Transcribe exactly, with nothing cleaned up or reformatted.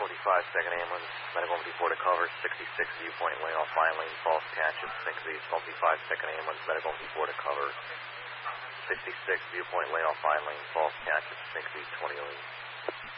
forty-five, second ambulance, medical before to cover, sixty-six, viewpoint, layoff, fine lane, false catch at six east, multi-five, second ambulance, medical before to cover, sixty-six, viewpoint, layoff, fine lane, false catch at six east, twenty lead.